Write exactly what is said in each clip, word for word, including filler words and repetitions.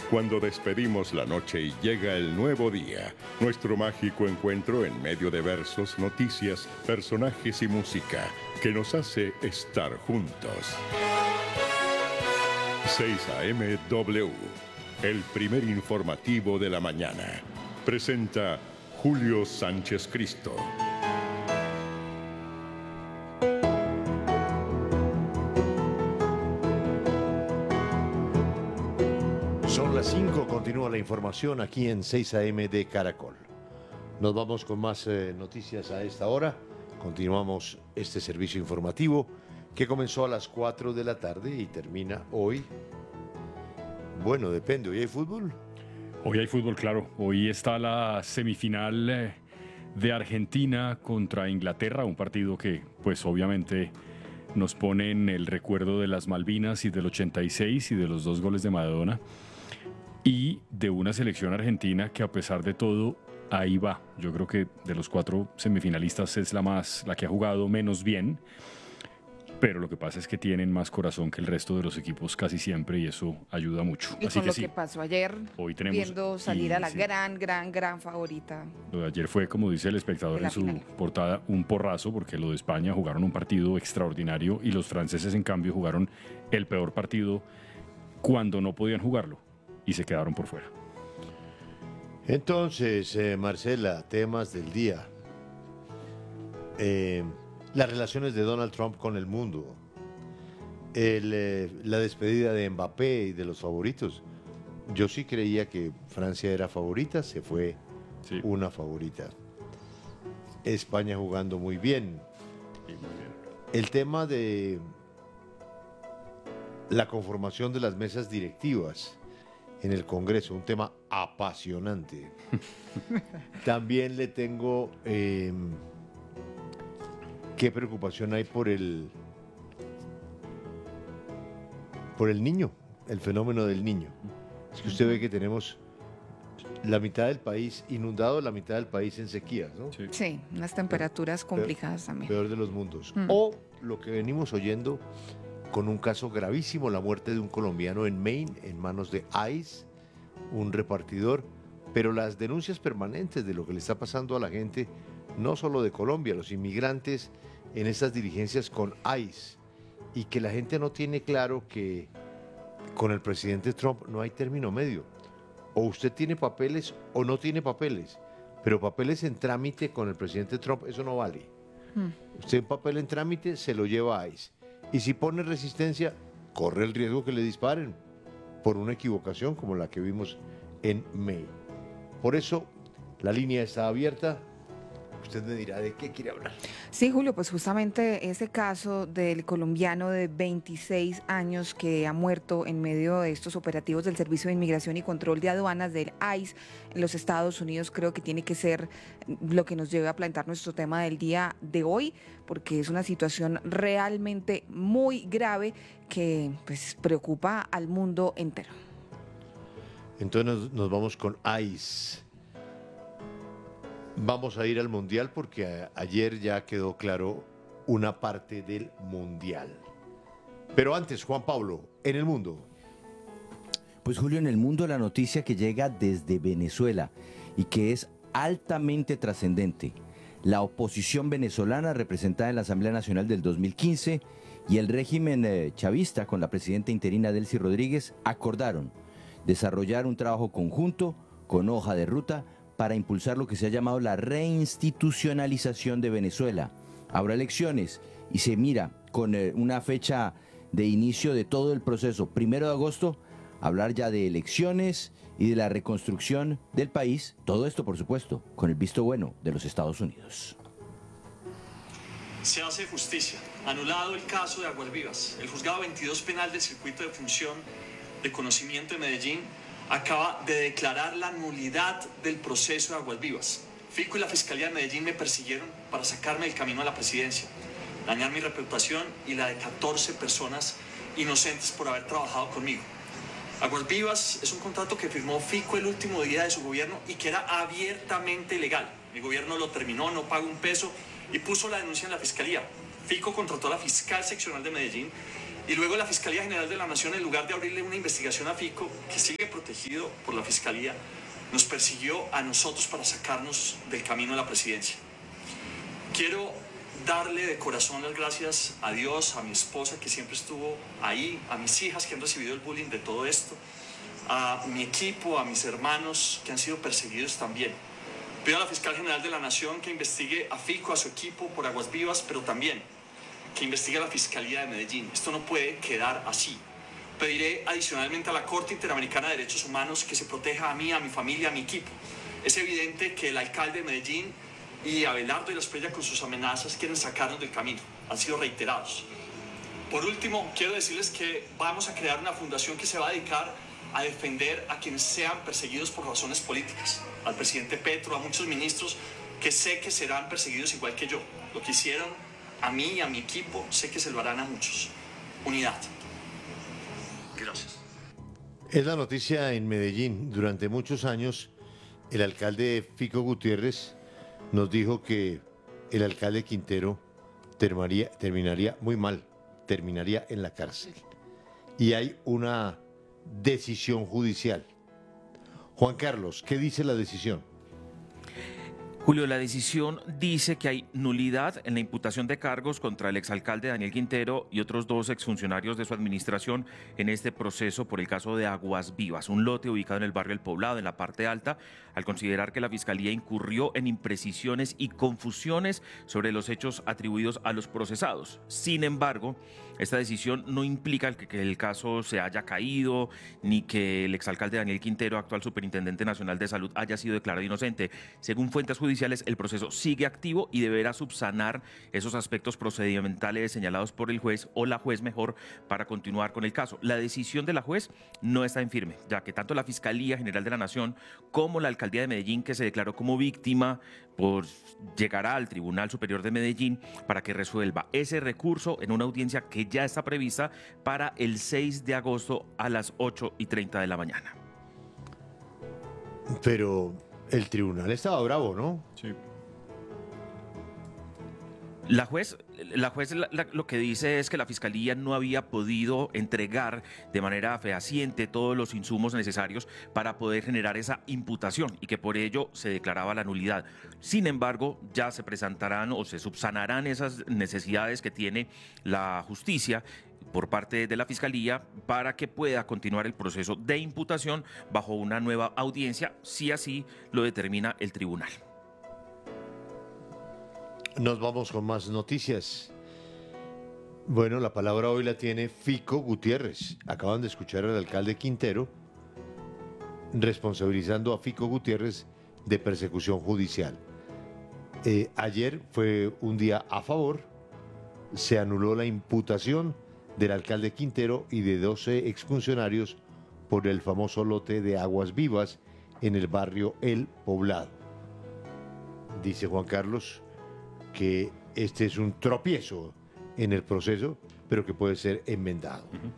Cuando despedimos la noche y llega el nuevo día, nuestro mágico encuentro en medio de versos, noticias, personajes y música que nos hace estar juntos. seis A M W, el primer informativo de la mañana. Presenta Julio Sánchez Cristo. Son las cinco, continúa la información aquí en seis A M de Caracol. Nos vamos con más eh, noticias a esta hora. Continuamos este servicio informativo que comenzó a las cuatro de la tarde y termina hoy. Bueno, depende. ¿Hoy hay fútbol? Hoy hay fútbol, claro. Hoy está la semifinal eh, de Argentina contra Inglaterra, un partido que, pues, obviamente nos pone en el recuerdo de las Malvinas y del ochenta y seis y de los dos goles de Maradona. Y de una selección argentina que, a pesar de todo, ahí va. Yo creo que de los cuatro semifinalistas es la más, la que ha jugado menos bien, pero lo que pasa es que tienen más corazón que el resto de los equipos casi siempre y eso ayuda mucho. Y Así con que lo sí, que pasó ayer, hoy tenemos, viendo salir y, a la sí, gran, gran, gran favorita. Lo de ayer fue, como dice el espectador en su final. portada, un porrazo, porque lo de España jugaron un partido extraordinario y los franceses, en cambio, jugaron el peor partido cuando no podían jugarlo y se quedaron por fuera. Entonces, eh, Marcela, temas del día. Eh, las relaciones de Donald Trump con el mundo. El, eh, la despedida de Mbappé y de los favoritos. Yo sí creía que Francia era favorita, se fue Sí. una favorita. España jugando muy bien. Sí, muy bien. El tema de la conformación de las mesas directivas en el Congreso, un tema apasionante. También le tengo eh, qué preocupación hay por el por el niño, el fenómeno del niño. Es que usted ve que tenemos la mitad del país inundado, la mitad del país en sequía, ¿no? Sí. Sí, unas temperaturas complicadas también. Peor de los mundos. Mm. O lo que venimos oyendo con un caso gravísimo, la muerte de un colombiano en Maine en manos de ICE, un repartidor, pero las denuncias permanentes de lo que le está pasando a la gente, no solo de Colombia, los inmigrantes en estas diligencias con ICE, y que la gente no tiene claro que con el presidente Trump no hay término medio. O usted tiene papeles o no tiene papeles, pero papeles en trámite con el presidente Trump, eso no vale. Mm. Usted un papel en trámite se lo lleva a ICE. Y si pone resistencia, corre el riesgo que le disparen por una equivocación como la que vimos en May. Por eso, la línea está abierta. Usted me dirá de qué quiere hablar. Sí, Julio, pues justamente ese caso del colombiano de veintiséis años que ha muerto en medio de estos operativos del Servicio de Inmigración y Control de Aduanas del ICE en los Estados Unidos, creo que tiene que ser lo que nos lleve a plantear nuestro tema del día de hoy, porque es una situación realmente muy grave que pues preocupa al mundo entero. Entonces nos, nos vamos con ICE. Vamos a ir al Mundial porque a, ayer ya quedó claro una parte del Mundial. Pero antes, Juan Pablo, en el mundo. Pues Julio, en el mundo la noticia que llega desde Venezuela y que es altamente trascendente. La oposición venezolana representada en la Asamblea Nacional del dos mil quince y el régimen eh, chavista con la presidenta interina Delcy Rodríguez acordaron desarrollar un trabajo conjunto con hoja de ruta para impulsar lo que se ha llamado la reinstitucionalización de Venezuela. Habrá elecciones y se mira con eh, una fecha de inicio de todo el proceso, primero de agosto, hablar ya de elecciones y de la reconstrucción del país, todo esto por supuesto con el visto bueno de los Estados Unidos. Se hace justicia. Anulado el caso de Aguas Vivas. El juzgado veintidós penal del circuito de función de conocimiento de Medellín acaba de declarar la nulidad del proceso de Aguas Vivas. Fico y la Fiscalía de Medellín me persiguieron para sacarme del camino a la presidencia, dañar mi reputación y la de catorce personas inocentes por haber trabajado conmigo. Aguas Vivas es un contrato que firmó Fico el último día de su gobierno y que era abiertamente legal. Mi gobierno lo terminó, no pagó un peso y puso la denuncia en la Fiscalía. Fico contrató a la fiscal seccional de Medellín Y luego la Fiscalía General de la Nación, en lugar de abrirle una investigación a Fico, que sigue protegido por la Fiscalía, nos persiguió a nosotros para sacarnos del camino de la presidencia. Quiero darle de corazón las gracias a Dios, a mi esposa que siempre estuvo ahí, a mis hijas que han recibido el bullying de todo esto, a mi equipo, a mis hermanos que han sido perseguidos también. Pido a la Fiscal General de la Nación que investigue a Fico, a su equipo por Aguas Vivas, pero también que investigue a la Fiscalía de Medellín. Esto no puede quedar así. Pediré adicionalmente a la Corte Interamericana de Derechos Humanos que se proteja a mí, a mi familia, a mi equipo. Es evidente que el alcalde de Medellín y Abelardo y la Espriella con sus amenazas quieren sacarnos del camino. Han sido reiterados. Por último, quiero decirles que vamos a crear una fundación que se va a dedicar a defender a quienes sean perseguidos por razones políticas. Al presidente Petro, a muchos ministros que sé que serán perseguidos igual que yo. Lo que hicieron a mí y a mi equipo, sé que se lo harán a muchos. Unidad. Gracias. Es la noticia en Medellín. Durante muchos años, el alcalde Fico Gutiérrez nos dijo que el alcalde Quintero terminaría, terminaría muy mal, terminaría en la cárcel. Y hay una decisión judicial. Juan Carlos, ¿qué dice la decisión? Julio, la decisión dice que hay nulidad en la imputación de cargos contra el exalcalde Daniel Quintero y otros dos exfuncionarios de su administración en este proceso por el caso de Aguas Vivas, un lote ubicado en el barrio El Poblado, en la parte alta, al considerar que la Fiscalía incurrió en imprecisiones y confusiones sobre los hechos atribuidos a los procesados. Sin embargo, esta decisión no implica que, que el caso se haya caído, ni que el exalcalde Daniel Quintero, actual superintendente nacional de salud, haya sido declarado inocente. Según fuentes judiciales, el proceso sigue activo y deberá subsanar esos aspectos procedimentales señalados por el juez o la juez mejor para continuar con el caso. La decisión de la juez no está en firme, ya que tanto la Fiscalía General de la Nación como la Alcaldía de Medellín, que se declaró como víctima, pues llegará al Tribunal Superior de Medellín para que resuelva ese recurso en una audiencia que ya está prevista para el seis de agosto a las ocho y treinta de la mañana. Pero el tribunal estaba bravo, ¿no? Sí. La juez, la juez la, la, lo que dice es que la Fiscalía no había podido entregar de manera fehaciente todos los insumos necesarios para poder generar esa imputación y que por ello se declaraba la nulidad. Sin embargo, ya se presentarán o se subsanarán esas necesidades que tiene la justicia por parte de la Fiscalía para que pueda continuar el proceso de imputación bajo una nueva audiencia, si así lo determina el tribunal. Nos vamos con más noticias. Bueno, la palabra hoy la tiene Fico Gutiérrez. Acaban de escuchar al alcalde Quintero responsabilizando a Fico Gutiérrez de persecución judicial. Eh, ayer fue un día a favor, se anuló la imputación del alcalde Quintero y de doce exfuncionarios por el famoso lote de Aguas Vivas en el barrio El Poblado. Dice Juan Carlos que este es un tropiezo en el proceso, pero que puede ser enmendado. Uh-huh.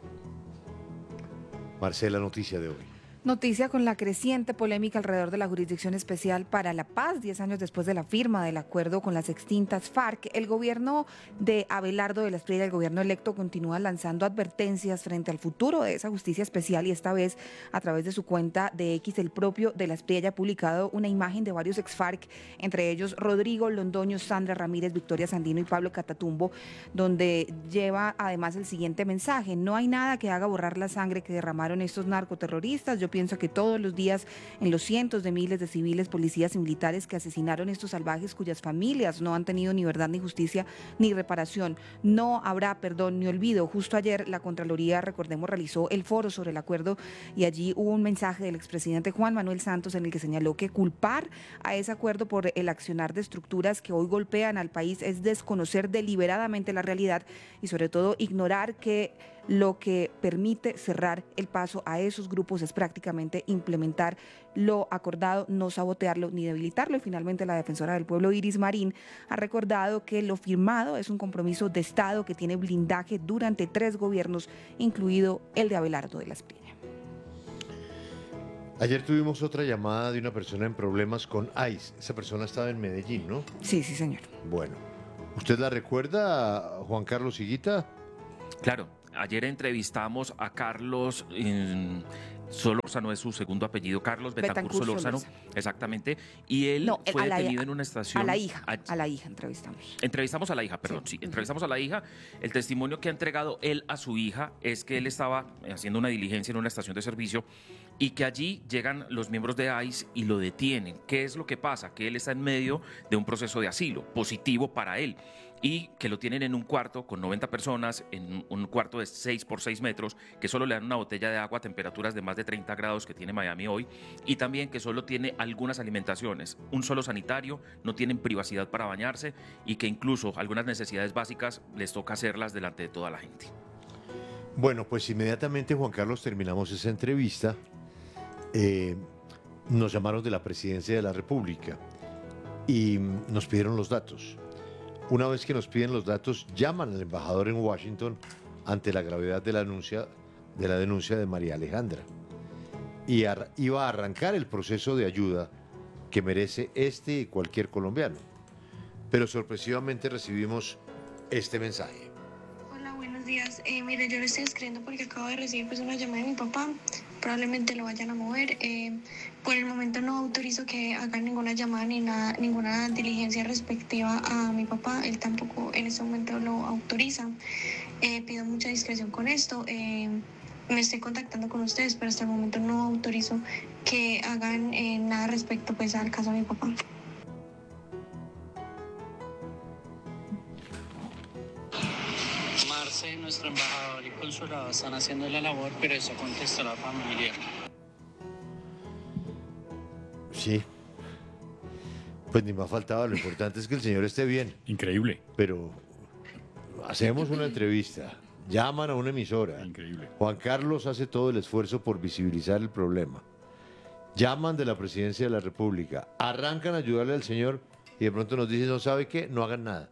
Marcela, noticia de hoy. Noticia con la creciente polémica alrededor de la Jurisdicción Especial para la Paz. Diez años después de la firma del acuerdo con las extintas FARC, el gobierno de Abelardo de la Espriella, el gobierno electo, continúa lanzando advertencias frente al futuro de esa justicia especial, y esta vez a través de su cuenta de X, el propio de la Espriella ha publicado una imagen de varios ex FARC, entre ellos Rodrigo Londoño, Sandra Ramírez, Victoria Sandino y Pablo Catatumbo, donde lleva además el siguiente mensaje: no hay nada que haga borrar la sangre que derramaron estos narcoterroristas. Yo pienso que todos los días en los cientos de miles de civiles, policías y militares que asesinaron a estos salvajes, cuyas familias no han tenido ni verdad, ni justicia, ni reparación, no habrá perdón ni olvido. Justo ayer la Contraloría, recordemos, realizó el foro sobre el acuerdo y allí hubo un mensaje del expresidente Juan Manuel Santos en el que señaló que culpar a ese acuerdo por el accionar de estructuras que hoy golpean al país es desconocer deliberadamente la realidad y sobre todo ignorar que lo que permite cerrar el paso a esos grupos es prácticamente implementar lo acordado, no sabotearlo ni debilitarlo. Y finalmente la defensora del pueblo, Iris Marín, ha recordado que lo firmado es un compromiso de Estado que tiene blindaje durante tres gobiernos, incluido el de Abelardo de la Espriella. Ayer tuvimos otra llamada de una persona en problemas con ICE. Esa persona estaba en Medellín, ¿no? Sí, sí, señor. Bueno, ¿usted la recuerda, Juan Carlos Higuita? Claro, ayer entrevistamos a Carlos eh, Solórzano, es su segundo apellido, Carlos Betancourt Solórzano, exactamente, y él no, fue a la, detenido en una estación. A la hija, a, a la hija entrevistamos. Entrevistamos a la hija, perdón, sí, sí entrevistamos a la hija. El testimonio que ha entregado él a su hija es que él estaba haciendo una diligencia en una estación de servicio y que allí llegan los miembros de ICE y lo detienen. ¿Qué es lo que pasa? Que él está en medio de un proceso de asilo positivo para él y que lo tienen en un cuarto con noventa personas, en un cuarto de seis por seis metros, que solo le dan una botella de agua a temperaturas de más de treinta grados que tiene Miami hoy, y también que solo tiene algunas alimentaciones, un solo sanitario, no tienen privacidad para bañarse y que incluso algunas necesidades básicas les toca hacerlas delante de toda la gente. Bueno, pues inmediatamente, Juan Carlos, terminamos esa entrevista. Eh, nos llamaron de la Presidencia de la República y nos pidieron los datos. Una vez que nos piden los datos, llaman al embajador en Washington ante la gravedad de la denuncia de, la denuncia de María Alejandra. Y ar- iba a arrancar el proceso de ayuda que merece este y cualquier colombiano. Pero sorpresivamente recibimos este mensaje. Hola, buenos días. Eh, mire, yo le estoy escribiendo porque acabo de recibir pues, una llamada de mi papá. Probablemente lo vayan a mover. Eh, por el momento no autorizo que hagan ninguna llamada ni nada, ninguna diligencia respectiva a mi papá. Él tampoco en este momento lo autoriza. Eh, pido mucha discreción con esto. Eh, me estoy contactando con ustedes, pero hasta el momento no autorizo que hagan eh, nada respecto pues, al caso de mi papá. Marce, nuestro embajador y consulado están haciendo la labor, pero eso contestó la familia. Sí. Pues ni más faltaba, lo importante es que el señor esté bien. Increíble. Pero hacemos una entrevista, llaman a una emisora. Increíble. Juan Carlos hace todo el esfuerzo por visibilizar el problema. Llaman de la Presidencia de la República, arrancan a ayudarle al señor y de pronto nos dicen, no sabe qué, no hagan nada.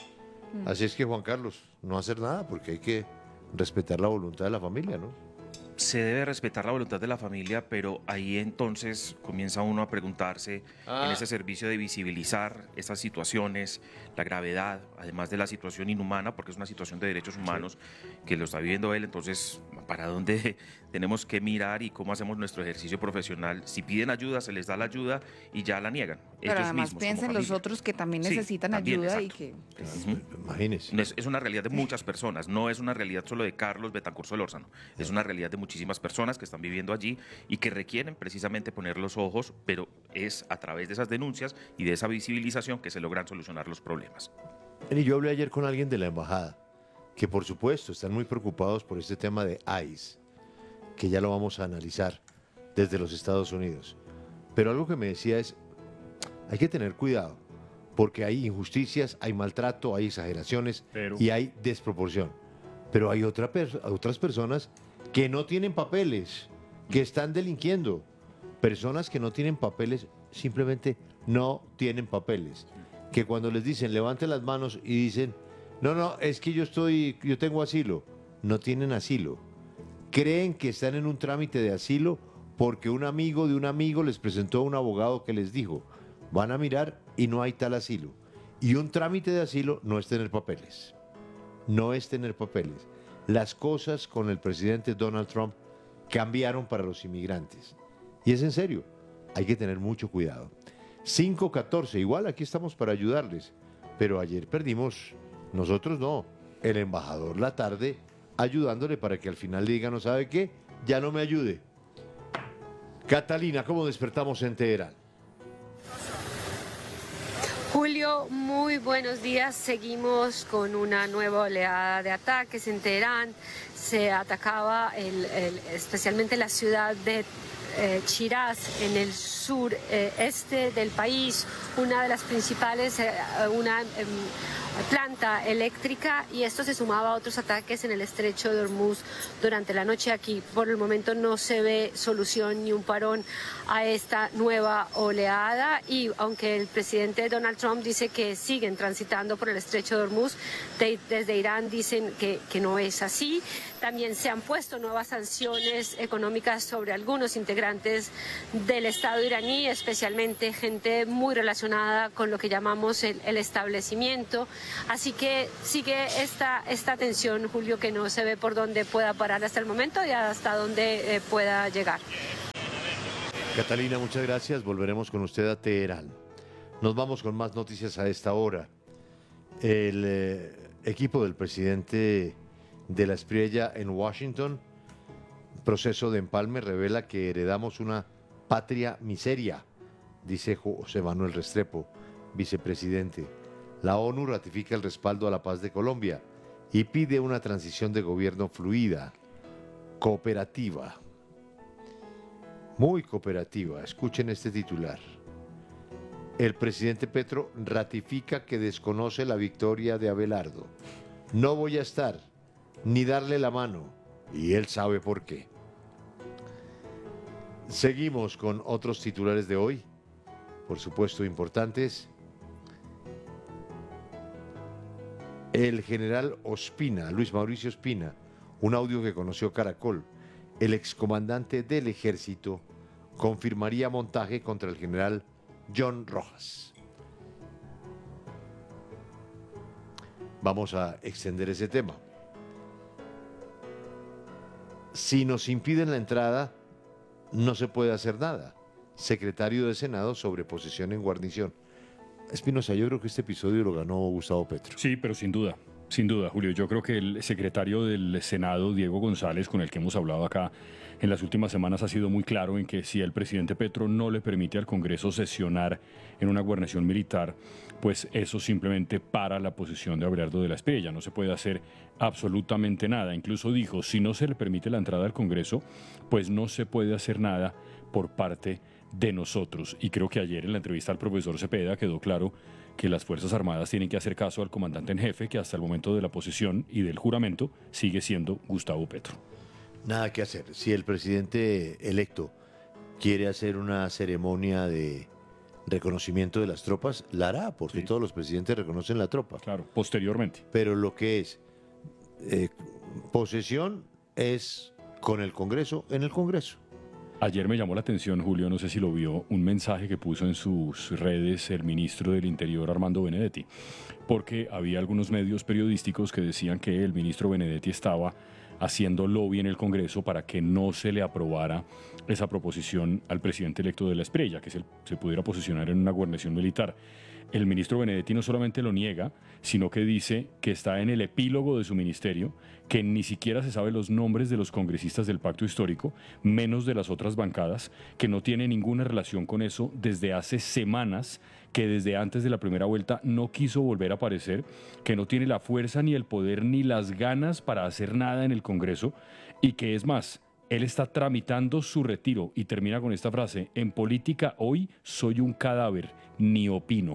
Así es que, Juan Carlos, no hacer nada porque hay que respetar la voluntad de la familia, ¿no? Se debe respetar la voluntad de la familia, pero ahí entonces comienza uno a preguntarse Ah. en ese servicio de visibilizar esas situaciones, la gravedad, además de la situación inhumana, porque es una situación de derechos humanos que lo está viviendo él, entonces, ¿para dónde tenemos que mirar y cómo hacemos nuestro ejercicio profesional? Si piden ayuda, se les da la ayuda y ya la niegan. Pero ellos además mismos, como piensen los familia. otros que también Sí, necesitan también, ayuda exacto. y que... Ujú. Imagínese. Es, es una realidad de muchas personas, no es una realidad solo de Carlos Betancourt Solórzano, es una realidad de muchísimas personas que están viviendo allí y que requieren precisamente poner los ojos, pero es a través de esas denuncias y de esa visibilización que se logran solucionar los problemas. Y yo hablé ayer con alguien de la embajada, que por supuesto están muy preocupados por este tema de ICE, que ya lo vamos a analizar desde los Estados Unidos. Pero algo que me decía es, hay que tener cuidado, porque hay injusticias, hay maltrato, hay exageraciones Pero- y hay desproporción. Pero hay otra per- otras personas que no tienen papeles, que están delinquiendo. Personas que no tienen papeles, simplemente no tienen papeles. Que cuando les dicen, levante las manos y dicen, no, no, es que yo estoy, yo tengo asilo. No tienen asilo. Creen que están en un trámite de asilo porque un amigo de un amigo les presentó a un abogado que les dijo, van a mirar y no hay tal asilo. Y un trámite de asilo no es tener papeles. No es tener papeles. Las cosas con el presidente Donald Trump cambiaron para los inmigrantes. Y es en serio, hay que tener mucho cuidado. cinco catorce, igual aquí estamos para ayudarles, pero ayer perdimos, nosotros no, el embajador la tarde ayudándole para que al final le diga, no sabe qué, ya no me ayude. Catalina, ¿cómo despertamos en Teherán? Julio, muy buenos días. Seguimos con una nueva oleada de ataques en Teherán. Se atacaba el, el, especialmente la ciudad de eh, Shiraz, en el sur eh, este del país, una de las principales, eh, una eh, planta eléctrica, y esto se sumaba a otros ataques en el estrecho de Hormuz durante la noche. Aquí por el momento no se ve solución ni un parón a esta nueva oleada, y aunque el presidente Donald Trump dice que siguen transitando por el estrecho de Hormuz, de, desde Irán dicen que, que no es así. También se han puesto nuevas sanciones económicas sobre algunos integrantes del Estado iraní, especialmente gente muy relacionada con lo que llamamos el, el establecimiento. Así que sigue esta, esta tensión, Julio, que no se ve por dónde pueda parar hasta el momento y hasta dónde eh, pueda llegar. Catalina, muchas gracias. Volveremos con usted a Teherán. Nos vamos con más noticias a esta hora. El eh, equipo del presidente de la Espriella en Washington, proceso de empalme, revela que heredamos una patria miseria, dice José Manuel Restrepo, vicepresidente. La ONU ratifica el respaldo a la paz de Colombia y pide una transición de gobierno fluida, cooperativa. Muy cooperativa. Escuchen este titular. El presidente Petro ratifica que desconoce la victoria de Abelardo. No voy a estar ni darle la mano, y él sabe por qué. Seguimos con otros titulares de hoy, por supuesto importantes. El general Ospina, Luis Mauricio Ospina, un audio que conoció Caracol, el excomandante del ejército, confirmaría montaje contra el general John Rojas. Vamos a extender ese tema. Si nos impiden la entrada, no se puede hacer nada. Secretario de Senado sobre posesión en guarnición. Espinosa, yo creo que este episodio lo ganó Gustavo Petro. Sí, pero sin duda. Sin duda, Julio. Yo creo que el secretario del Senado, Diego González, con el que hemos hablado acá en las últimas semanas, ha sido muy claro en que si el presidente Petro no le permite al Congreso sesionar en una guarnición militar, pues eso simplemente para la posición de Abelardo de la Espriella. No se puede hacer absolutamente nada. Incluso dijo, si no se le permite la entrada al Congreso, pues no se puede hacer nada por parte de nosotros. Y creo que ayer en la entrevista al profesor Cepeda quedó claro que las Fuerzas Armadas tienen que hacer caso al comandante en jefe, que hasta el momento de la posesión y del juramento sigue siendo Gustavo Petro. Nada que hacer. Si el presidente electo quiere hacer una ceremonia de reconocimiento de las tropas, la hará, porque sí, todos los presidentes reconocen la tropa. Claro, posteriormente. Pero lo que es eh, posesión es con el Congreso, en el Congreso. Ayer me llamó la atención, Julio, no sé si lo vio, un mensaje que puso en sus redes el ministro del Interior, Armando Benedetti, porque había algunos medios periodísticos que decían que el ministro Benedetti estaba haciendo lobby en el Congreso para que no se le aprobara esa proposición al presidente electo de la Espriella, que se, se pudiera posicionar en una guarnición militar. El ministro Benedetti no solamente lo niega, sino que dice que está en el epílogo de su ministerio, que ni siquiera se sabe los nombres de los congresistas del pacto histórico, menos de las otras bancadas, que no tiene ninguna relación con eso desde hace semanas, que desde antes de la primera vuelta no quiso volver a aparecer, que no tiene la fuerza ni el poder ni las ganas para hacer nada en el Congreso y que es más, él está tramitando su retiro y termina con esta frase: en política hoy soy un cadáver, ni opino.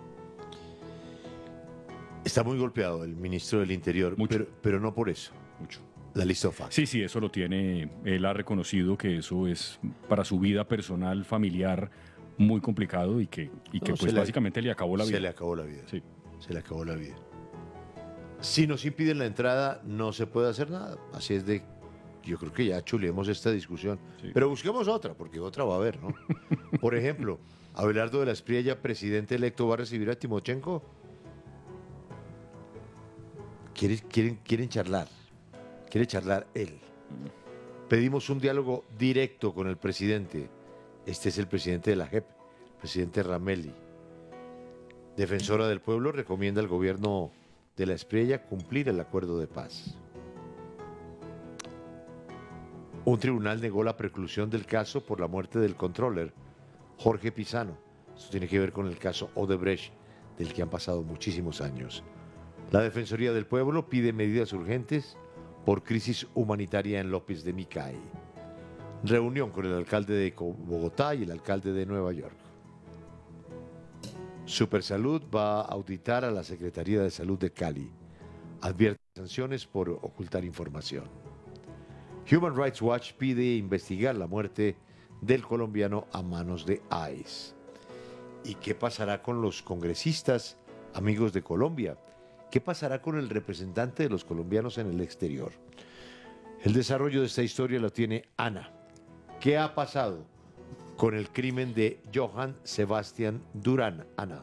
Está muy golpeado el ministro del Interior, pero, pero no por eso. Mucho. La lista fácil. Sí, sí, eso lo tiene. Él ha reconocido que eso es para su vida personal, familiar, muy complicado y que, y que no, pues le, básicamente le acabó la vida. Se le acabó la vida. Sí. Se le acabó la vida. Si nos impiden la entrada, no se puede hacer nada. Así es de... Yo creo que ya chulemos esta discusión. Sí. Pero busquemos otra, porque otra va a haber, ¿no? Por ejemplo, Abelardo de la Espriella, presidente electo, ¿va a recibir a Timochenko? Quieren, quieren, quieren charlar, quiere charlar él. Pedimos un diálogo directo con el presidente. Este es el presidente de la J E P, el presidente Ramelli. Defensora del Pueblo recomienda al gobierno de la Espriella cumplir el acuerdo de paz. Un tribunal negó la preclusión del caso por la muerte del controller Jorge Pisano. Esto tiene que ver con el caso Odebrecht, del que han pasado muchísimos años. La Defensoría del Pueblo pide medidas urgentes por crisis humanitaria en López de Micay. Reunión con el alcalde de Bogotá y el alcalde de Nueva York. Supersalud va a auditar a la Secretaría de Salud de Cali. Advierte sanciones por ocultar información. Human Rights Watch pide investigar la muerte del colombiano a manos de ICE. ¿Y qué pasará con los congresistas amigos de Colombia? ¿Qué pasará con el representante de los colombianos en el exterior? El desarrollo de esta historia lo tiene Ana. ¿Qué ha pasado con el crimen de Johann Sebastian Durán, Ana?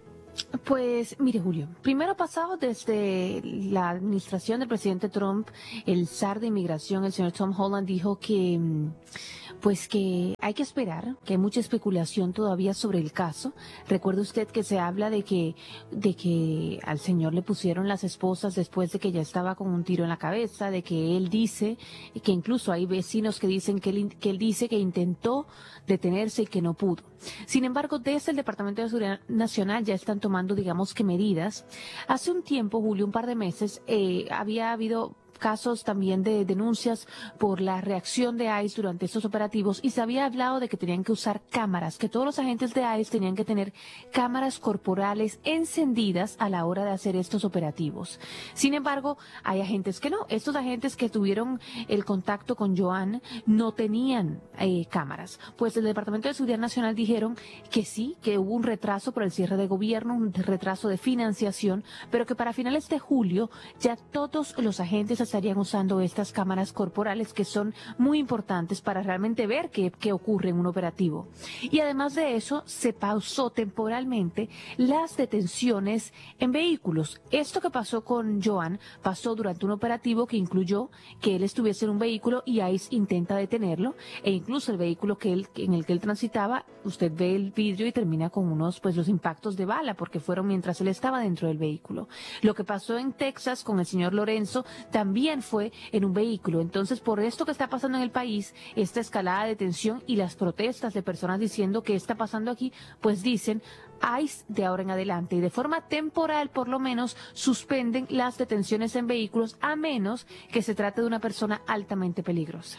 Pues mire, Julio, primero ha pasado desde la administración del presidente Trump, el zar de inmigración, el señor Tom Holland, dijo que pues que hay que esperar, que hay mucha especulación todavía sobre el caso. Recuerde usted que se habla de que de que al señor le pusieron las esposas después de que ya estaba con un tiro en la cabeza, de que él dice, que incluso hay vecinos que dicen que él, que él dice que intentó detenerse y que no pudo. Sin embargo, desde el Departamento de Seguridad Nacional ya están tomando, digamos que medidas. Hace un tiempo, Julio, un par de meses, eh, había habido casos también de denuncias por la reacción de ICE durante estos operativos y se había hablado de que tenían que usar cámaras, que todos los agentes de ICE tenían que tener cámaras corporales encendidas a la hora de hacer estos operativos. Sin embargo, hay agentes que no. Estos agentes que tuvieron el contacto con Johann no tenían eh, cámaras. Pues el Departamento de Seguridad Nacional dijeron que sí, que hubo un retraso por el cierre de gobierno, un retraso de financiación, pero que para finales de julio ya todos los agentes estarían usando estas cámaras corporales que son muy importantes para realmente ver qué, qué ocurre en un operativo. Y además de eso, se pausó temporalmente las detenciones en vehículos. Esto que pasó con Johann pasó durante un operativo que incluyó que él estuviese en un vehículo y ICE intenta detenerlo, e incluso el vehículo que él, en el que él transitaba, usted ve el vidrio y termina con unos, pues los impactos de bala, porque fueron mientras él estaba dentro del vehículo. Lo que pasó en Texas con el señor Lorenzo también También fue en un vehículo. Entonces, por esto que está pasando en el país, esta escalada de tensión y las protestas de personas diciendo qué está pasando aquí, pues dicen ICE de ahora en adelante y de forma temporal por lo menos suspenden las detenciones en vehículos a menos que se trate de una persona altamente peligrosa.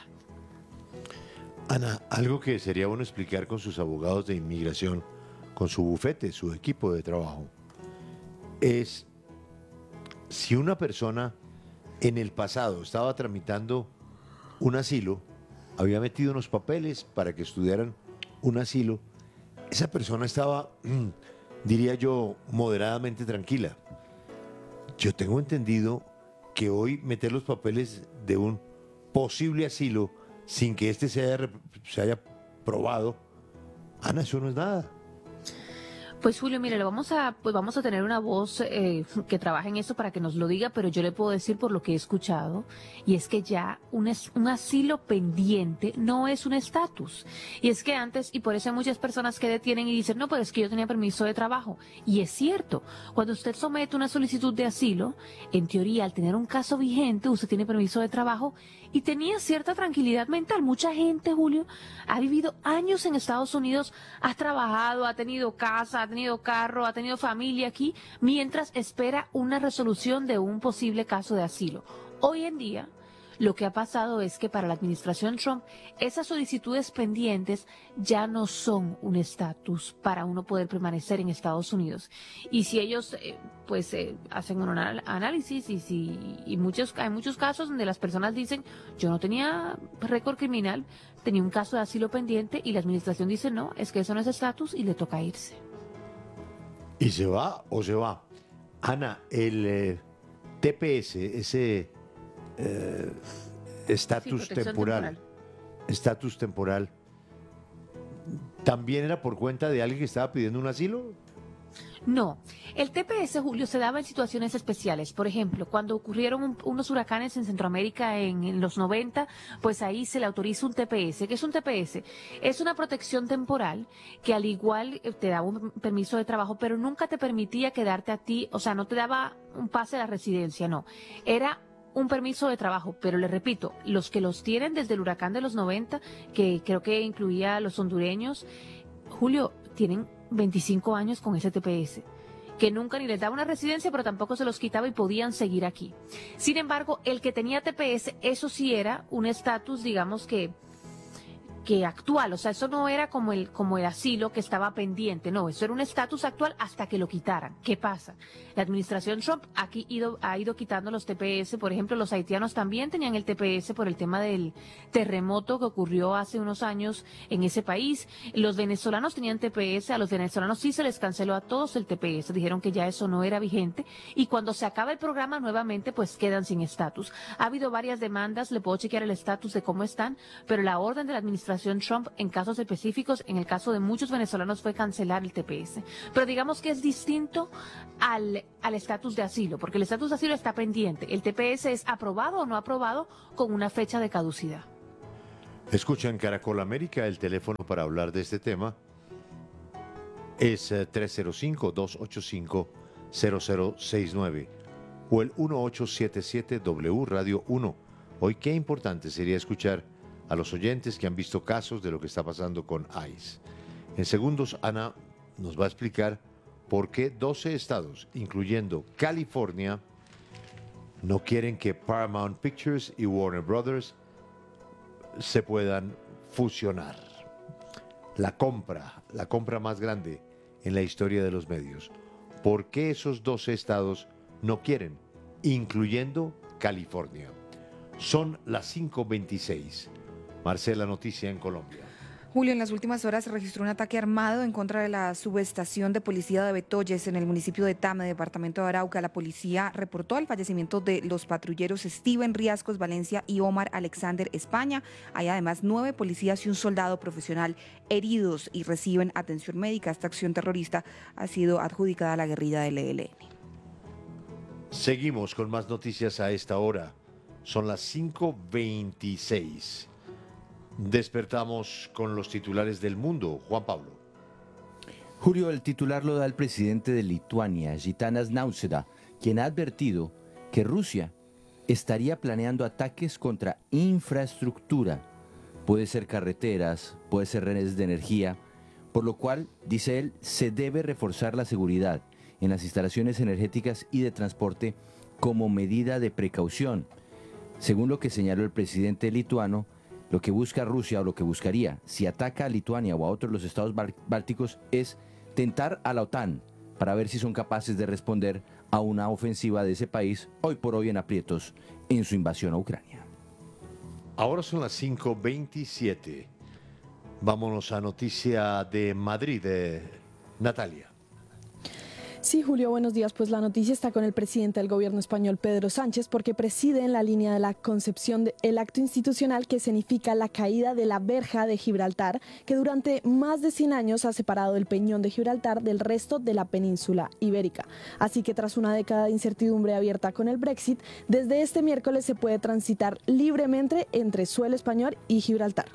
Ana, algo que sería bueno explicar con sus abogados de inmigración, con su bufete, su equipo de trabajo, es si una persona en el pasado estaba tramitando un asilo, había metido unos papeles para que estudiaran un asilo, esa persona estaba, diría yo, moderadamente tranquila. Yo tengo entendido que hoy meter los papeles de un posible asilo sin que éste se haya, se haya probado, Ana, eso no es nada. Pues Julio, mire, lo vamos a, pues vamos a tener una voz eh, que trabaja en eso para que nos lo diga, pero yo le puedo decir por lo que he escuchado, y es que ya un, es, un asilo pendiente no es un estatus. Y es que antes, y por eso hay muchas personas que detienen y dicen, no, pues es que yo tenía permiso de trabajo. Y es cierto, cuando usted somete una solicitud de asilo, en teoría, al tener un caso vigente, usted tiene permiso de trabajo y tenía cierta tranquilidad mental. Mucha gente, Julio, ha vivido años en Estados Unidos, ha trabajado, ha tenido casa, ha tenido carro, ha tenido familia aquí, mientras espera una resolución de un posible caso de asilo. Hoy en día, lo que ha pasado es que para la administración Trump, esas solicitudes pendientes ya no son un estatus para uno poder permanecer en Estados Unidos. Y si ellos, eh, pues, eh, hacen un anal- análisis y si y muchos hay muchos casos donde las personas dicen, yo no tenía récord criminal, tenía un caso de asilo pendiente y la administración dice, no, es que eso no es estatus y le toca irse. ¿Y se va o se va? Ana, el eh, T P S, ese eh, estatus Sí, protección temporal, temporal. estatus temporal, ¿también era por cuenta de alguien que estaba pidiendo un asilo? No, el T P S, Julio, se daba en situaciones especiales. Por ejemplo, cuando ocurrieron un- unos huracanes en Centroamérica en, en los noventa, pues ahí se le autoriza un T P S. ¿Qué es un T P S? Es una protección temporal que al igual eh, te daba un permiso de trabajo, pero nunca te permitía quedarte a ti, o sea, no te daba un pase a la residencia, no. Era un permiso de trabajo, pero le repito, los que los tienen desde el huracán de los noventa, que creo que incluía a los hondureños, Julio, tienen veinticinco años con ese T P S, que nunca ni les daba una residencia, pero tampoco se los quitaba y podían seguir aquí. Sin embargo, el que tenía T P S, eso sí era un estatus, digamos que que actual, o sea, eso no era como el, como el asilo que estaba pendiente, no, eso era un estatus actual hasta que lo quitaran. ¿Qué pasa? La administración Trump aquí ido, ha ido quitando los T P S, por ejemplo, los haitianos también tenían el T P S por el tema del terremoto que ocurrió hace unos años en ese país, los venezolanos tenían T P S, a los venezolanos sí se les canceló a todos el T P S, dijeron que ya eso no era vigente, y cuando se acaba el programa nuevamente, pues quedan sin estatus. Ha habido varias demandas, le puedo chequear el estatus de cómo están, pero la orden de la administración Trump en casos específicos, en el caso de muchos venezolanos, fue cancelar el T P S. Pero digamos que es distinto al al estatus de asilo, porque el estatus de asilo está pendiente. El T P S es aprobado o no aprobado con una fecha de caducidad. Escuchan Caracol América, el teléfono para hablar de este tema es tres cero cinco, dos ocho cinco, cero cero seis nueve o el uno ocho siete siete W Radio uno. Hoy qué importante sería escuchar a los oyentes que han visto casos de lo que está pasando con ICE. En segundos, Ana nos va a explicar por qué doce estados, incluyendo California, no quieren que Paramount Pictures y Warner Brothers se puedan fusionar. La compra, la compra más grande en la historia de los medios. ¿Por qué esos doce estados no quieren, incluyendo California? Son las cinco veintiséis. Marcela, noticia en Colombia. Julio, en las últimas horas se registró un ataque armado en contra de la subestación de policía de Betoyes en el municipio de Tame, departamento de Arauca. La policía reportó el fallecimiento de los patrulleros Steven Riascos Valencia y Omar Alexander España. Hay además nueve policías y un soldado profesional heridos y reciben atención médica. Esta acción terrorista ha sido adjudicada a la guerrilla del E L N. Seguimos con más noticias a esta hora. Son las cinco veintiséis. Despertamos con los titulares del mundo. Juan Pablo. Julio, el titular lo da el presidente de Lituania, Gitanas Nausėda, quien ha advertido que Rusia estaría planeando ataques contra infraestructura. Puede ser carreteras, puede ser redes de energía, por lo cual, dice él, se debe reforzar la seguridad en las instalaciones energéticas y de transporte como medida de precaución. Según lo que señaló el presidente lituano, lo que busca Rusia o lo que buscaría si ataca a Lituania o a otros de los estados bálticos es tentar a la OTAN para ver si son capaces de responder a una ofensiva de ese país, hoy por hoy en aprietos, en su invasión a Ucrania. Ahora son las cinco veintisiete. Vámonos a noticia de Madrid, de Natalia. Sí, Julio, buenos días. Pues la noticia está con el presidente del gobierno español, Pedro Sánchez, porque preside en la línea de la concepción del acto institucional que significa la caída de la verja de Gibraltar, que durante más de cien años ha separado el peñón de Gibraltar del resto de la península ibérica. Así que tras una década de incertidumbre abierta con el Brexit, desde este miércoles se puede transitar libremente entre suelo español y Gibraltar.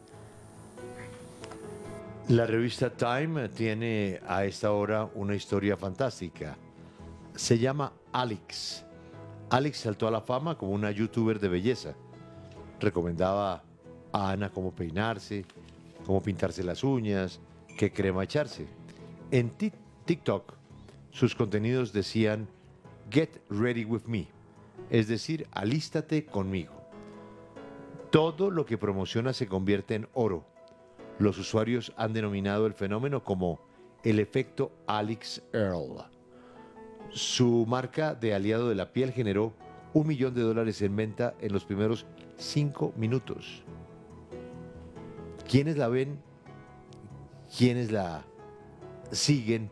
La revista Time tiene a esta hora una historia fantástica. Se llama Alex. Alex saltó a la fama como una youtuber de belleza. Recomendaba a Ana cómo peinarse, cómo pintarse las uñas, qué crema echarse. En TikTok, sus contenidos decían "Get ready with me", es decir, alístate conmigo. Todo lo que promociona se convierte en oro. Los usuarios han denominado el fenómeno como el efecto Alex Earl. Su marca de aliado de la piel generó un millón de dólares en venta en los primeros cinco minutos. ¿Quiénes la ven? ¿Quiénes la siguen?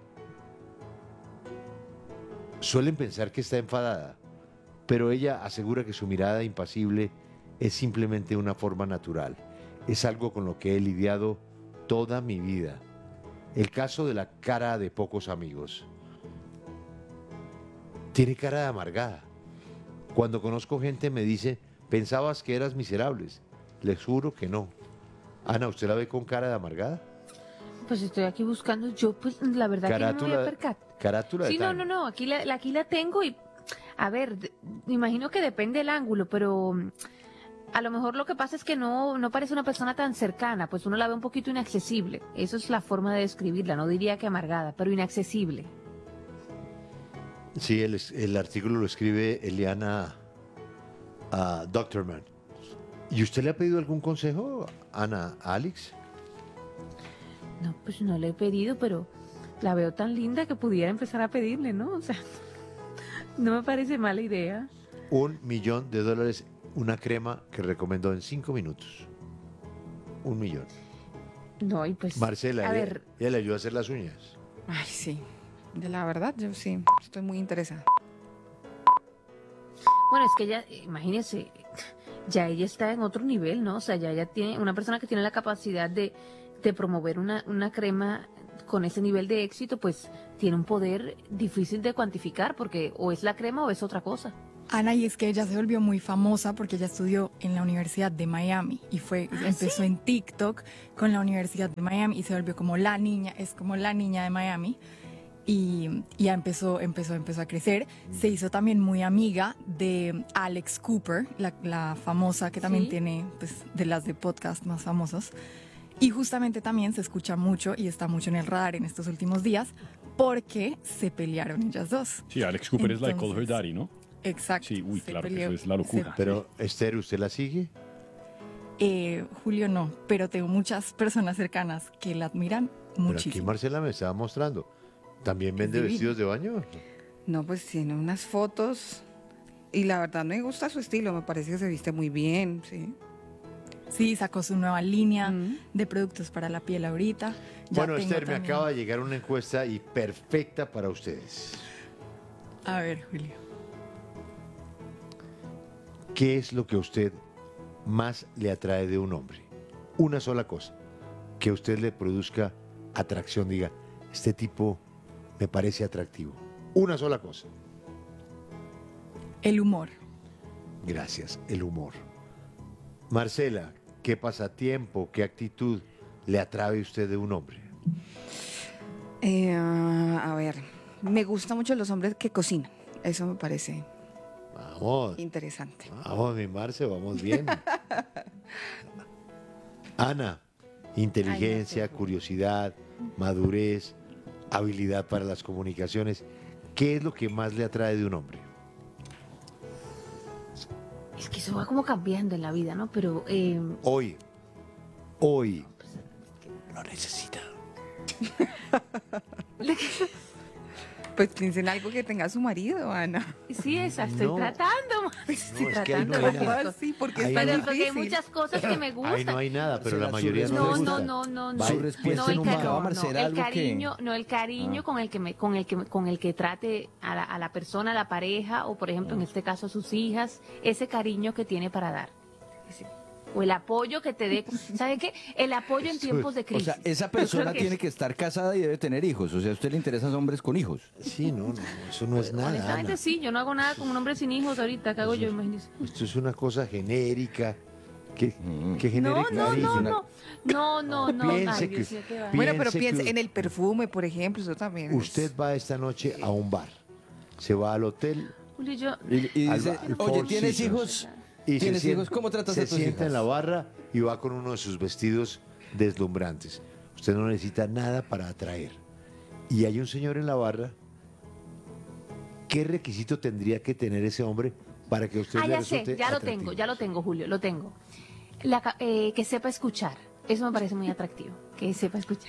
Suelen pensar que está enfadada, pero ella asegura que su mirada impasible es simplemente una forma natural. Es algo con lo que he lidiado toda mi vida. El caso de la cara de pocos amigos. Tiene cara de amargada. Cuando conozco gente me dice, pensabas que eras miserables. Les juro que no. Ana, ¿usted la ve con cara de amargada? Pues estoy aquí buscando, yo pues la verdad carátula, que no me voy a percatar. Carátula de Sí, no, no, no, aquí la, aquí la tengo y, a ver, de, me imagino que depende del ángulo, pero a lo mejor lo que pasa es que no, no parece una persona tan cercana, pues uno la ve un poquito inaccesible. Eso es la forma de describirla, no diría que amargada, pero inaccesible. Sí, el, el artículo lo escribe Eliana uh, Doctorman. ¿Y usted le ha pedido algún consejo, Ana, a Alex? No, pues no le he pedido, pero la veo tan linda que pudiera empezar a pedirle, ¿no? O sea, no me parece mala idea. Un millón de dólares, una crema que recomendó en cinco minutos. Un millón. No, y pues... Marcela, a ella, ver. ella le ayudó a hacer las uñas. Ay, sí. De la verdad, yo sí, estoy muy interesada. Bueno, es que ella, imagínese, ya ella está en otro nivel, ¿no? O sea, ya ella tiene una persona que tiene la capacidad de, de promover una, una crema con ese nivel de éxito, pues tiene un poder difícil de cuantificar, porque o es la crema o es otra cosa. Ana, y es que ella se volvió muy famosa porque ella estudió en la Universidad de Miami y fue ¿Ah, empezó sí? en TikTok con la Universidad de Miami y se volvió como la niña, es como la niña de Miami y, y ya empezó, empezó, empezó a crecer. Se hizo también muy amiga de Alex Cooper, la, la famosa que también Sí. tiene pues, de las de podcast más famosos. Y justamente también se escucha mucho y está mucho en el radar en estos últimos días porque se pelearon ellas dos. Sí, Alex Cooper es la de Call Her Entonces, Daddy, ¿no? Exacto. Sí, uy, se claro, que peleó- eso es la locura. se- Pero, Esther, ¿usted la sigue? Eh, Julio no, pero tengo muchas personas cercanas que la admiran Pero aquí muchísimo. Marcela me estaba mostrando. ¿También vende divina. vestidos de baño? No, pues tiene unas fotos y la verdad me gusta su estilo, me parece que se viste muy bien, sí. Sí, sacó su nueva línea Mm. de productos para la piel ahorita. Ya Bueno, tengo Esther, me también- acaba de llegar una encuesta y perfecta para ustedes. A ver, Julio. ¿Qué es lo que a usted más le atrae de un hombre? Una sola cosa, que a usted le produzca atracción, diga, este tipo me parece atractivo. Una sola cosa. El humor. Gracias, el humor. Marcela, ¿qué pasatiempo, qué actitud le atrae a usted de un hombre? Eh, a ver, me gustan mucho los hombres que cocinan, eso me parece Vamos, interesante. vamos, mi Marce, vamos bien. Ana, inteligencia, curiosidad, madurez, habilidad para las comunicaciones. ¿Qué es lo que más le atrae de un hombre? Es que eso va como cambiando en la vida, ¿no? Pero eh, Hoy, hoy, lo necesita. Pues piensen algo que tenga su marido, Ana. sí, esa, estoy No. tratando. Estoy es que ahí tratando. no hay de nada. hacer cosas. Sí, porque Ahí está no- Pero porque hay difícil. muchas cosas que me gustan. Ahí no hay nada, pero Será la su mayoría no, No, le respuesta. no, gusta. no, no, no. Vaya, Su respuesta no, el nunca cari- va a no, ser el algo que... cariño, no, el cariño con el que me, con el que, me- con el que trate a la, a la persona, a la pareja, o por ejemplo en este caso a sus hijas, ese cariño que tiene para dar. Ese- O el apoyo que te dé. ¿Sabe qué? El apoyo en tiempos de O crisis. sea, esa persona Creo que tiene que estar casada y debe tener hijos. O sea, ¿a usted le interesan hombres con hijos? Sí, no, no, eso no es nada. Honestamente Ana. sí, yo no hago nada con un hombre sin hijos ahorita. ¿Qué hago yo? Imagínese. Esto es una cosa genérica. ¿Qué, Mm. qué No, genérica no, es? no, Una- no. No, no, no. Piense Ay, que- Dios mío, qué va. pi- Bueno, pero Piense piense que- en el perfume, por ejemplo, eso también. es- Usted va esta noche a un bar. Se va al hotel Julio, yo. Y, y Al dice, ba- al oye, Four ¿tienes Seasons. hijos? y se ¿Tienes sienta- hijos? ¿Cómo tratas se a tus sienta hijas? en la barra y va con uno de sus vestidos deslumbrantes. Usted no necesita nada para atraer. Y hay un señor en la barra. ¿Qué requisito tendría que tener ese hombre para que usted Ah, le ya sé, resulte ya lo atractivo? tengo, ya lo tengo, Julio, lo tengo. La ca- eh, que sepa escuchar. Eso me parece muy atractivo. Que sepa escuchar.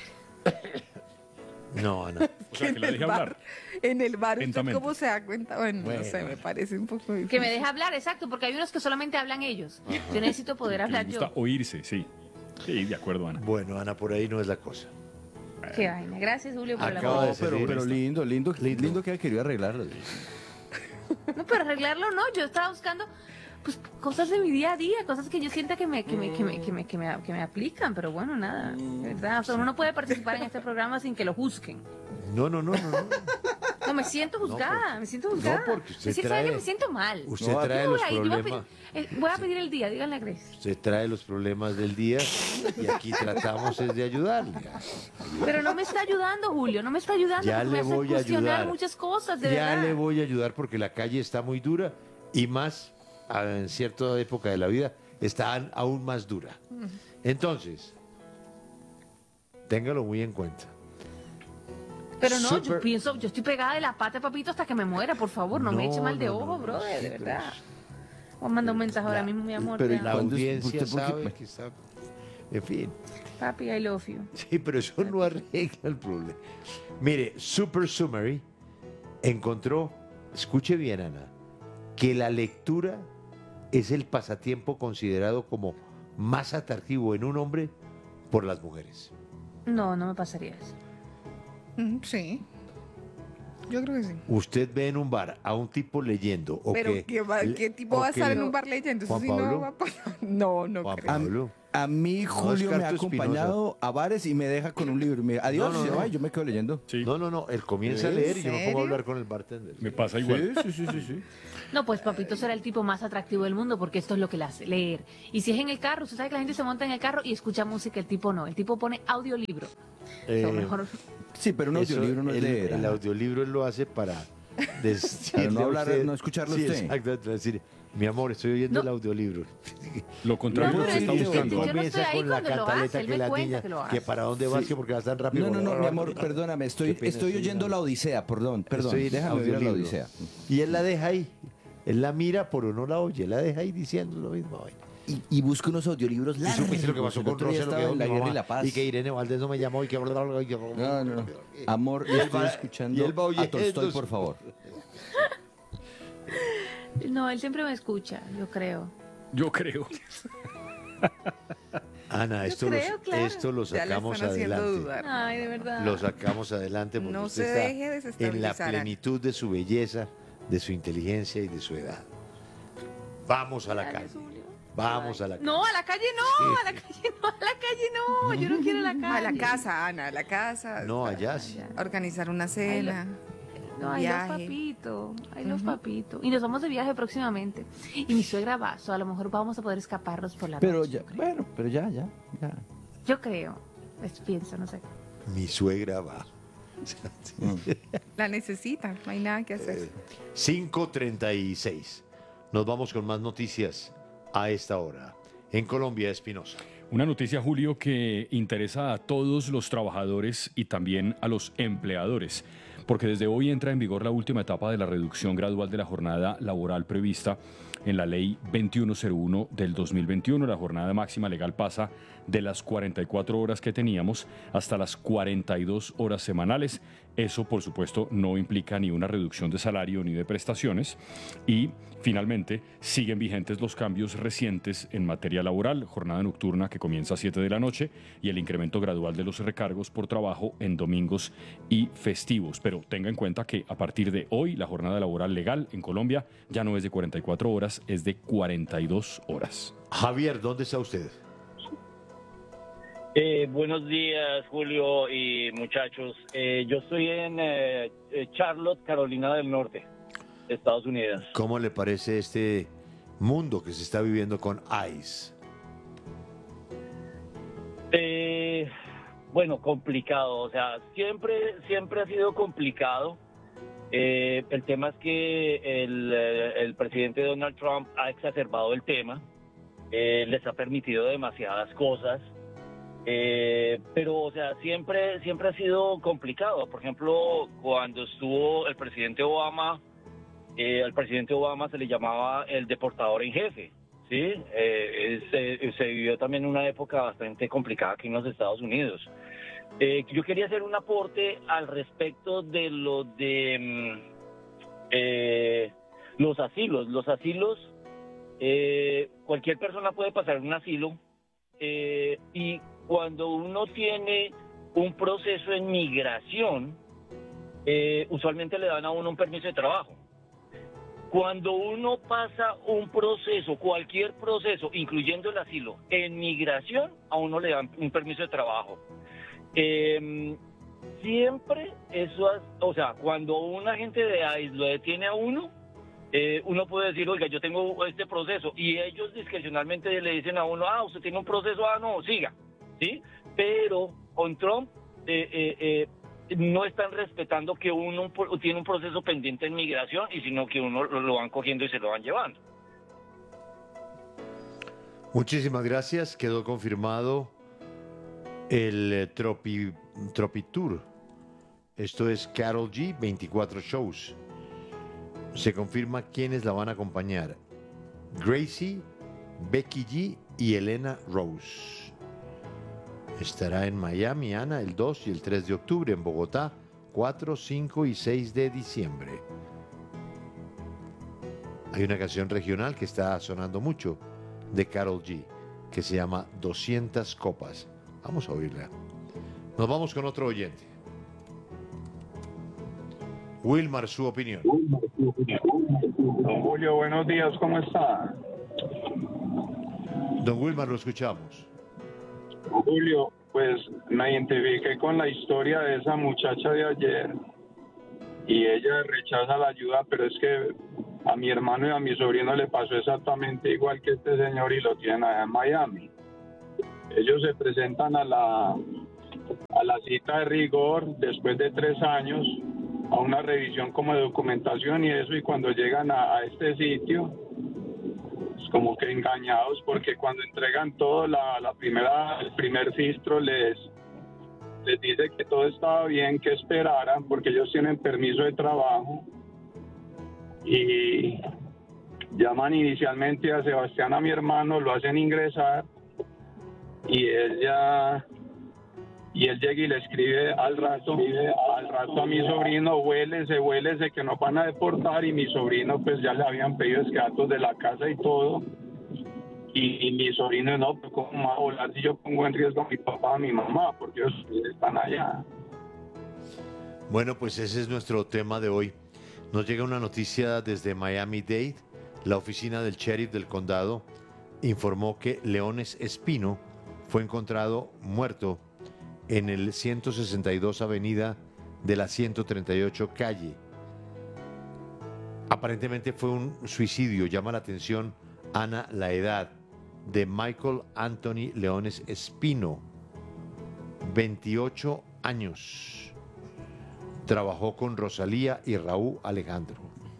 No, no. O sea, que la en deje el bar, hablar. en el bar, ¿usted Lentamente. cómo se da cuenta? Bueno, Bueno. no sé, me parece un poco difícil. Que me deje hablar, exacto, porque hay unos que solamente hablan ellos. Yo necesito poder Que hablar le yo. gusta oírse, sí. Sí, de acuerdo, Ana. Bueno, Ana, por ahí no es la cosa. Qué vaina. Gracias, Julio, por Acaba la de No, pero, salir pero esta. lindo, lindo, Lindo. lindo, que haya querido arreglarlo. No, pero arreglarlo no. Yo estaba buscando pues cosas de mi día a día, cosas que yo sienta que me, que me, que me, que me, que me, que me aplican, pero bueno, nada, de verdad. O sea, uno no puede participar en este programa sin que lo juzguen. No, no, no, no. no. No, me siento juzgada, por- me siento juzgada. no, porque usted me siento, trae- ¿sabe que me siento mal? Usted No, trae Yo los voy a ir, yo voy a problemas. pedir- eh, voy a pedir el día, díganle a Grace. Usted trae los problemas del día y aquí tratamos es de ayudarle. Pero no me está ayudando, Julio, no me está ayudando. Ya porque le me hace voy a cuestionar ayudar. muchas cosas, de Ya verdad. le voy a ayudar porque la calle está muy dura y más ah, en cierta época de la vida está an- aún más dura. Entonces, téngalo muy en cuenta. Pero no, yo Súper- pienso, yo estoy pegada de la pata, papito, hasta que me muera, por favor, no, me No, eche mal de no, ojo, no, brother, sí, de pero verdad. O manda un mensaje ahora mismo, mi amor. Pero te la amo. audiencia ¿Usted por qué- sabe que está... En fin. Papi, I love you. Sí, pero eso no arregla el problema. Mire, Super Summary encontró, escuche bien, Ana, que la lectura es el pasatiempo considerado como más atractivo en un hombre por las mujeres. No, no me pasaría eso. Mm, Sí. Yo creo que sí. Usted ve en un bar a un tipo leyendo o Pero que- ¿qué, va- qué tipo o va a que estar le- en un bar leyendo? Eso Juan sí Pablo. no va a pasar. No, no Juan creo. Pablo. A mí No, Julio me ha Descarto acompañado a bares y me deja con un libro. y me- Adiós, No, no, y se no. va y yo me quedo leyendo. No, no, no, él comienza a ¿En leer y yo me pongo a serio? hablar con el bartender. Me pasa igual. Sí, sí, sí, sí. No, pues papito será el tipo más atractivo del mundo porque esto es lo que le hace, leer. Y si es en el carro, usted sabe que la gente se monta en el carro y escucha música, el tipo no. El tipo pone audiolibro. Eh, O mejor- Sí, pero un Eso, audiolibro no es el, leer. El Ana. audiolibro él lo hace para decirle Para no a hablar, usted- no escucharlo sí, usted. Exacto, para decir, mi amor, estoy oyendo No. el audiolibro. Lo contrario No, es lo que pero está es que buscando. yo no Comienza estoy ahí con la cuando lo cantaleta hace, él que me la cuenta niña, que lo que hace. para dónde vas, Sí. que porque vas tan rápido. No, no, no, mi amor, perdóname, estoy, Qué pena, estoy sí, oyendo no. la Odisea, perdón, perdón. Estoy en Déjame oír la audiolibro. Odisea. Y él la deja ahí. Él la mira, pero no la oye. La deja ahí diciendo lo mismo. Ay. Y, y busca unos audiolibros ¿Y largos. supiste lo que pasó El con otro día Rosa, lo que estaba dijo en la mi Guerra y mamá? la Paz. Y que Irene Valdés no me llamó y que... No, no, no. Amor, Y él estoy va- escuchando y él va a oyendo Tolstoy, su- por favor. No, él siempre me escucha, yo creo. Yo creo. Ana, esto, creo, lo, claro. esto lo Ya le sacamos están haciendo adelante. dudar. Ay, de verdad. Lo sacamos adelante porque No usted se está deje en la desestabilizar, Ana. plenitud de su belleza, de su inteligencia y de su edad. Vamos a la calle. Vamos a la calle. No, a la calle no, a la calle no, a la calle no. Yo no quiero la calle. A la casa, Ana, a la casa. No, allá sí. Organizar una cena. No, ay, los viaje. papitos, ay, los papitos. Y nos vamos de viaje próximamente. Y mi suegra va, so a lo mejor vamos a poder escaparnos por la Pero noche. ya, bueno, pero ya, ya, ya. Yo creo, pues, pienso, no sé. Mi suegra va. La necesitan, no hay nada que hacer. cinco treinta y seis. Nos vamos con más noticias a esta hora. En Colombia, Espinosa. Una noticia, Julio, que interesa a todos los trabajadores y también a los empleadores, porque desde hoy entra en vigor la última etapa de la reducción gradual de la jornada laboral prevista en la Ley veintiuno cero uno del dos mil veintiuno. La jornada máxima legal pasa de las cuarenta y cuatro horas que teníamos hasta las cuarenta y dos horas semanales. Eso, por supuesto, no implica ni una reducción de salario ni de prestaciones. Y, finalmente, siguen vigentes los cambios recientes en materia laboral, jornada nocturna que comienza a siete de la noche y el incremento gradual de los recargos por trabajo en domingos y festivos. Pero tenga en cuenta que a partir de hoy la jornada laboral legal en Colombia ya no es de cuarenta y cuatro horas, es de cuarenta y dos horas. Javier, ¿dónde está usted? Eh, buenos días, Julio y muchachos. Eh, yo estoy en eh, eh, Charlotte, Carolina del Norte, Estados Unidos. ¿Cómo le parece este mundo que se está viviendo con ICE? Eh, bueno, complicado. O sea, siempre, siempre ha sido complicado. Eh, el tema es que el, eh, el presidente Donald Trump ha exacerbado el tema. Eh, les ha permitido demasiadas cosas. Eh, pero, o sea, siempre, siempre ha sido complicado. Por ejemplo, cuando estuvo el presidente Obama, eh, al presidente Obama se le llamaba el deportador en jefe, ¿sí? Eh, se, se vivió también una época bastante complicada aquí en los Estados Unidos. Eh, yo quería hacer un aporte al respecto de lo de mm, eh, los asilos. Los asilos, eh, cualquier persona puede pasar un asilo eh, y cuando uno tiene un proceso en migración, eh, usualmente le dan a uno un permiso de trabajo. Cuando uno pasa un proceso, cualquier proceso, incluyendo el asilo, en migración, a uno le dan un permiso de trabajo. Eh, siempre eso, o sea, cuando un agente de ICE lo detiene a uno, eh, uno puede decir, oiga, yo tengo este proceso, y ellos discrecionalmente le dicen a uno, ah, usted tiene un proceso, ah, no, siga. ¿Sí? Pero con Trump eh, eh, eh, no están respetando que uno tiene un proceso pendiente en migración y sino que uno lo, lo van cogiendo y se lo van llevando. Muchísimas gracias. Quedó confirmado el eh, Tropi, Tropi Tour. Esto es Karol G, veinticuatro shows. Se confirma quiénes la van a acompañar. Gracie, Becky G y Elena Rose. Estará en Miami, Ana, el dos y el tres de octubre, en Bogotá, cuatro, cinco y seis de diciembre. Hay una canción regional que está sonando mucho de Karol G, que se llama doscientas copas. Vamos a oírla. Nos vamos con otro oyente. Wilmar, su opinión. Don Julio, buenos días, ¿cómo está? Don Wilmar, lo escuchamos. Don Julio, pues me identifiqué con la historia de esa muchacha de ayer y ella rechaza la ayuda, pero es que a mi hermano y a mi sobrino le pasó exactamente igual que este señor y lo tienen allá en Miami. Ellos se presentan a la, a la cita de rigor después de tres años a una revisión como de documentación y eso, y cuando llegan a, a este sitio es como que engañados, porque cuando entregan todo, la, la primera, el primer filtro les, les dice que todo estaba bien, que esperaran porque ellos tienen permiso de trabajo, y llaman inicialmente a Sebastián, a mi hermano, lo hacen ingresar y él ya y él llega y le escribe al rato al rato a mi sobrino, huélese, huélese que nos van a deportar, y mi sobrino pues ya le habían pedido escatos de la casa y todo, y, y mi sobrino no, pues cómo va a volar si yo pongo en riesgo a mi papá, a mi mamá, porque ellos están allá. Bueno, pues ese es nuestro tema de hoy. Nos llega una noticia desde Miami-Dade. La oficina del sheriff del condado informó que Leones Espino fue encontrado muerto en el ciento sesenta y dos avenida de la ciento treinta y ocho calle. Aparentemente fue un suicidio. Llama la atención, Ana, la edad de Michael Anthony Leones Espino, veintiocho años. Trabajó con Rosalía y Raúl Alejandro.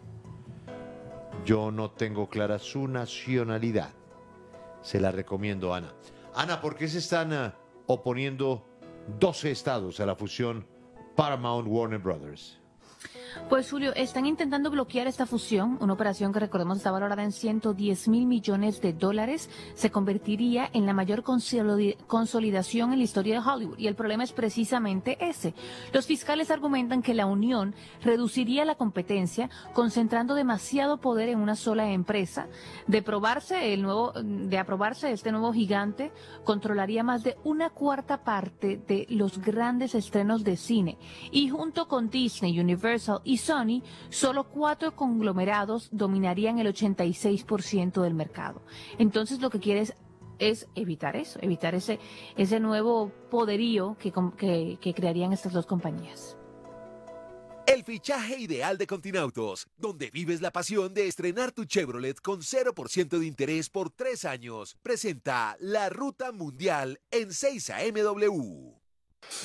Yo no tengo clara su nacionalidad. Se la recomiendo, Ana. Ana, ¿por qué se están uh, oponiendo doce estados a la fusión Paramount-Warner Brothers? Pues Julio, están intentando bloquear esta fusión, una operación que recordemos está valorada en ciento diez mil millones de dólares, se convertiría en la mayor consolidación en la historia de Hollywood, y el problema es precisamente ese. Los fiscales argumentan que la unión reduciría la competencia, concentrando demasiado poder en una sola empresa. De aprobarse el nuevo, de aprobarse este nuevo gigante, controlaría más de una cuarta parte de los grandes estrenos de cine, y junto con Disney, Universal y Sony, solo cuatro conglomerados dominarían el ochenta y seis por ciento del mercado. Entonces lo que quiere es, es evitar eso, evitar ese, ese nuevo poderío que, que, que crearían estas dos compañías. El fichaje ideal de Continautos, donde vives la pasión de estrenar tu Chevrolet con cero por ciento de interés por tres años, presenta la Ruta Mundial en seis A M W.